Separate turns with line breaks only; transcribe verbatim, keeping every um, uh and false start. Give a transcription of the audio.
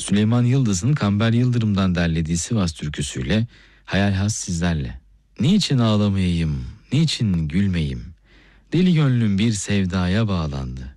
Süleyman Yıldız'ın Kamber Yıldırım'dan derlediği Sivas türküsüyle Hayalhaz sizlerle. Niçin ağlamayayım, niçin gülmeyim? Deli gönlüm bir sevdaya bağlandı.